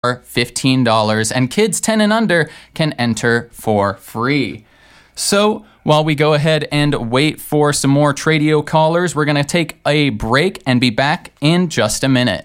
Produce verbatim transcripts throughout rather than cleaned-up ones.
fifteen dollars, and kids ten and under can enter for free. So while we go ahead and wait for some more Tradio callers, we're going to take a break and be back in just a minute.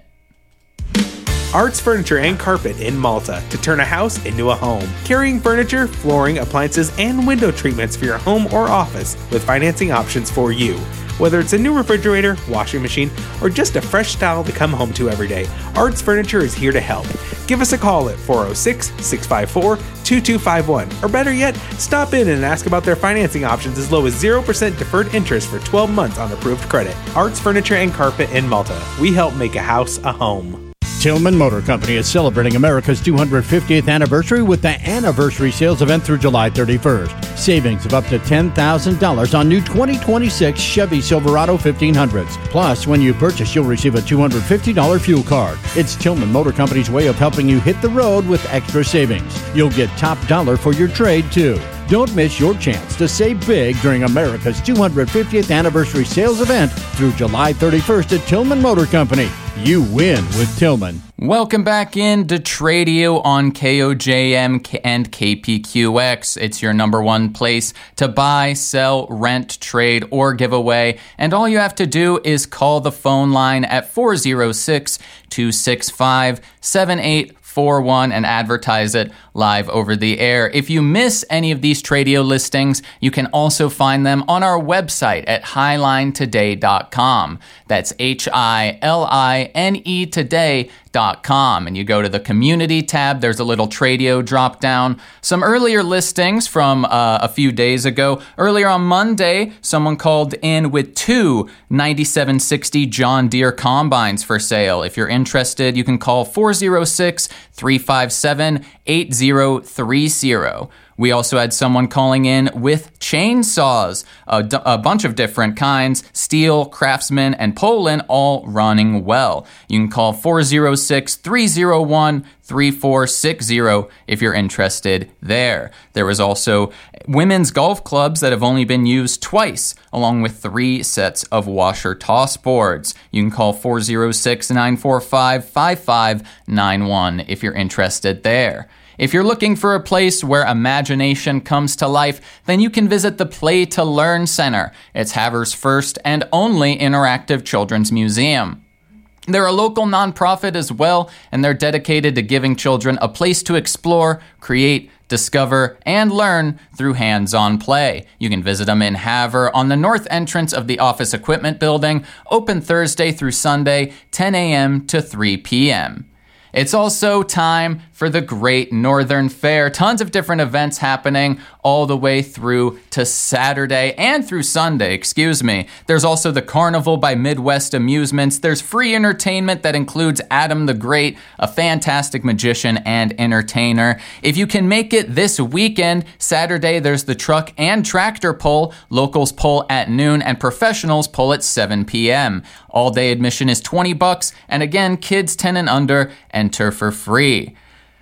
Arts Furniture and Carpet in Malta to turn a house into a home. Carrying furniture, flooring, appliances, and window treatments for your home or office with financing options for you. Whether it's a new refrigerator, washing machine, or just a fresh style to come home to every day, Arts Furniture is here to help. Give us a call at four oh six, six five four, two two five one, or better yet, stop in and ask about their financing options as low as zero percent deferred interest for twelve months on approved credit. Arts Furniture and Carpet in Malta. We help make a house a home. Tillman Motor Company is celebrating America's two hundred fiftieth anniversary with the Anniversary Sales event through July thirty-first. Savings of up to ten thousand dollars on new twenty twenty-six Chevy Silverado fifteen hundreds. Plus, when you purchase, you'll receive a two hundred fifty dollars fuel card. It's Tillman Motor Company's way of helping you hit the road with extra savings. You'll get top dollar for your trade, too. Don't miss your chance to save big during America's two hundred fiftieth Anniversary Sales event through July thirty-first at Tillman Motor Company. You win with Tillman. Welcome back in to Tradio on K O J M and K P Q X. It's your number one place to buy, sell, rent, trade, or give away. And all you have to do is call the phone line at four oh six, two six five, seven eight four one and advertise it live over the air. If you miss any of these Tradio listings, you can also find them on our website at highline today dot com. That's H I L I N E today dot com. And you go to the community tab, there's a little Tradio drop down. Some earlier listings from uh, a few days ago. Earlier on Monday, someone called in with two ninety-seven sixty John Deere combines for sale. If you're interested, you can call four oh six, three five seven, eight oh three oh. We also had someone calling in with chainsaws, a, d- a bunch of different kinds, Steel, Craftsman, and Poland, all running well. You can call four oh six, three oh one, three four six oh if you're interested there. There was also women's golf clubs that have only been used twice, along with three sets of washer toss boards. You can call four oh six, nine four five, five five nine one if you're interested there. If you're looking for a place where imagination comes to life, then you can visit the Play to Learn Center. It's Havre's first and only interactive children's museum. They're a local nonprofit as well, and they're dedicated to giving children a place to explore, create, discover, and learn through hands-on play. You can visit them in Havre on the north entrance of the Office Equipment Building, open Thursday through Sunday, ten a.m. to three p.m. It's also time for the Great Northern Fair. Tons of different events happening all the way through to Saturday and through Sunday, excuse me. There's also the Carnival by Midwest Amusements. There's free entertainment that includes Adam the Great, a fantastic magician and entertainer. If you can make it this weekend, Saturday there's the truck and tractor pull. Locals pull at noon and professionals pull at seven p.m. All day admission is twenty bucks, and again, kids ten and under enter for free.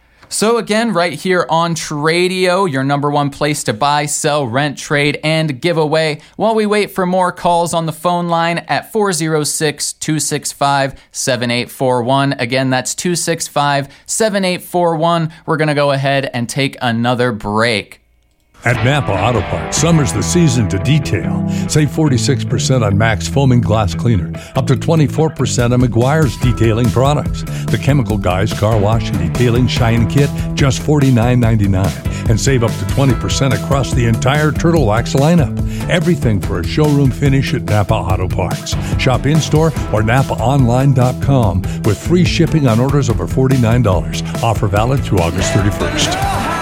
So again, right here on Tradio, your number one place to buy, sell, rent, trade, and give away. While we wait for more calls on the phone line at four oh six, two six five, seven eight four one. Again, that's two six five, seven eight four one. We're going to go ahead and take another break. At Napa Auto Parts, summer's the season to detail. Save forty-six percent on Max Foaming Glass Cleaner, up to twenty-four percent on Meguiar's detailing products. The Chemical Guys Car Wash and Detailing Shine Kit, just forty-nine ninety-nine. And save up to twenty percent across the entire Turtle Wax lineup. Everything for a showroom finish at Napa Auto Parts. Shop in-store or napa online dot com with free shipping on orders over forty-nine dollars. Offer valid through August thirty-first.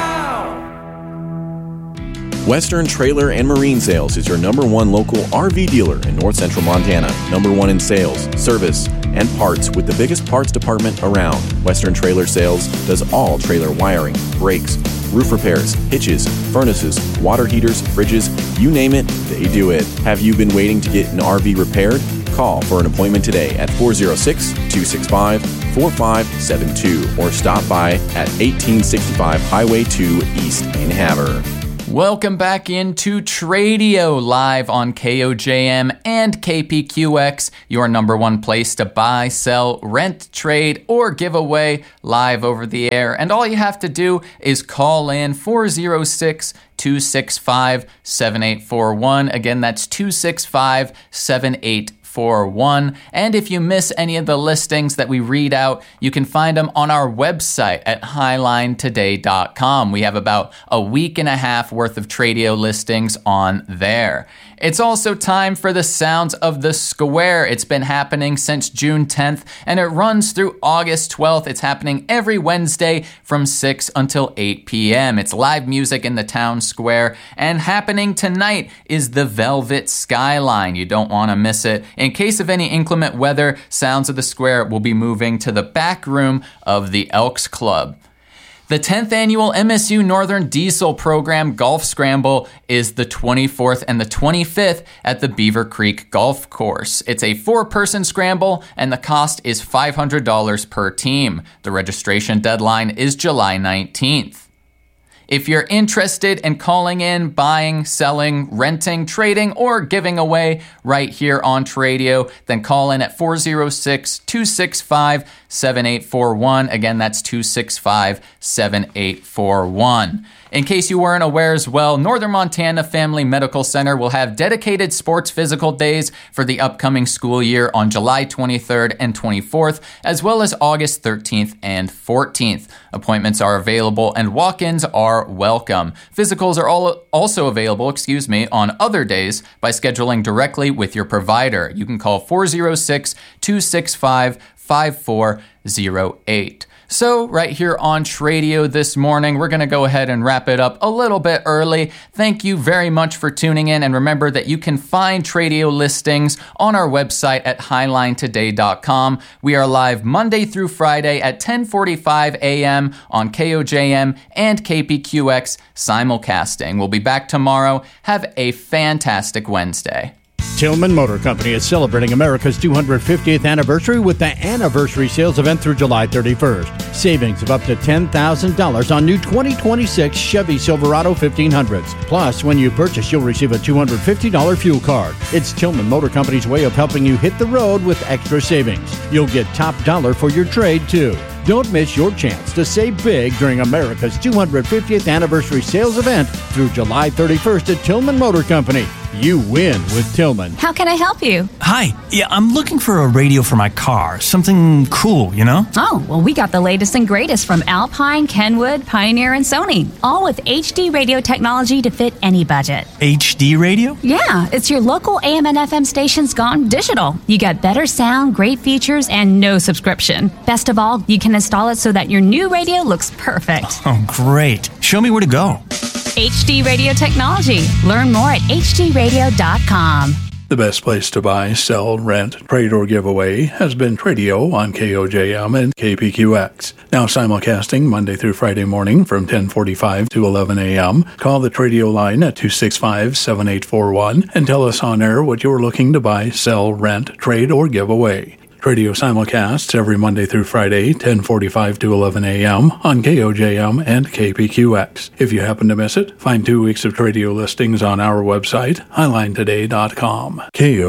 Western Trailer and Marine Sales is your number one local R V dealer in north central Montana. Number one in sales, service, and parts with the biggest parts department around. Western Trailer Sales does all trailer wiring, brakes, roof repairs, hitches, furnaces, water heaters, fridges, you name it, they do it. Have you been waiting to get an R V repaired? Call for an appointment today at four oh six, two six five, four five seven two or stop by at eighteen sixty-five Highway two East in Havre. Welcome back into Tradio, live on K O J M and K P Q X, your number one place to buy, sell, rent, trade, or give away live over the air. And all you have to do is call in four oh six, two six five, seven eight four one. Again, that's two six five, seven eight four one. four one. And if you miss any of the listings that we read out, you can find them on our website at highline today dot com. We have about a week and a half worth of Tradio listings on there. It's also time for the Sounds of the Square. It's been happening since June tenth, and it runs through August twelfth. It's happening every Wednesday from six until eight p.m. It's live music in the town square, and happening tonight is the Velvet Skyline. You don't want to miss it. In case of any inclement weather, Sounds of the Square will be moving to the back room of the Elks Club. The tenth annual M S U Northern Diesel Program Golf Scramble is the twenty-fourth and the twenty-fifth at the Beaver Creek Golf Course. It's a four-person scramble, and the cost is five hundred dollars per team. The registration deadline is July nineteenth. If you're interested in calling in, buying, selling, renting, trading, or giving away right here on Tradio, then call in at four oh six, two six five, seven eight four one. Again, that's two six five, seven eight four one. In case you weren't aware as well, Northern Montana Family Medical Center will have dedicated sports physical days for the upcoming school year on July twenty-third and twenty-fourth, as well as August thirteenth and fourteenth. Appointments are available and walk-ins are welcome. Physicals are all also available, excuse me, on other days by scheduling directly with your provider. You can call four oh six, two six five, five four oh eight. So right here on Tradio this morning, we're going to go ahead and wrap it up a little bit early. Thank you very much for tuning in, and remember that you can find Tradio listings on our website at highline today dot com. We are live Monday through Friday at ten forty-five a.m. on K O J M and K P Q X simulcasting. We'll be back tomorrow. Have a fantastic Wednesday. Tillman Motor Company is celebrating America's two hundred fiftieth anniversary with the Anniversary Sales event through July thirty-first. Savings of up to ten thousand dollars on new twenty twenty-six Chevy Silverado fifteen hundreds. Plus, when you purchase, you'll receive a two hundred fifty dollars fuel card. It's Tillman Motor Company's way of helping you hit the road with extra savings. You'll get top dollar for your trade, too. Don't miss your chance to save big during America's two hundred fiftieth Anniversary Sales event through July thirty-first at Tillman Motor Company. You win with Tillman. How can I help you? Hi. Yeah, I'm looking for a radio for my car. Something cool, you know? Oh, well, we got the latest and greatest from Alpine, Kenwood, Pioneer, and Sony. All with H D radio technology to fit any budget. H D radio? Yeah, it's your local A M and F M stations gone digital. You got better sound, great features, and no subscription. Best of all, you can install it so that your new radio looks perfect. Oh, great. Show me where to go. H D Radio Technology. Learn more at h d radio dot com. The best place to buy, sell, rent, trade, or give away has been Tradio on K O J M and K P Q X. Now simulcasting Monday through Friday morning from ten forty-five to eleven a.m. Call the Tradio line at two six five, seven eight four one and tell us on air what you're looking to buy, sell, rent, trade, or give away. Tradio simulcasts every Monday through Friday, ten forty-five to eleven a.m. on K O J M and K P Q X. If you happen to miss it, find two weeks of Tradio listings on our website, highline today dot com. K O